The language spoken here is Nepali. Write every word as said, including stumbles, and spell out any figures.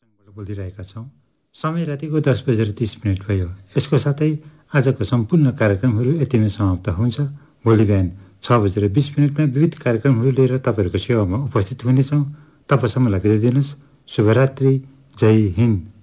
बोलिरहेका छौँ। समय रातिको दस बजेर तीस मिनट भयो। यसको साथै आजको सम्पूर्ण कार्यक्रमहरू यति नै समाप्त हुन्छ। भोलि बिहान छ बजेर बिस मिनटमा विविध कार्यक्रमहरू लिएर तपाईँहरूको सेवामा उपस्थित हुनेछौँ। तबसम्मलाई बिदा दिनुहोस्। शुभरात्रि। जय हिन्द।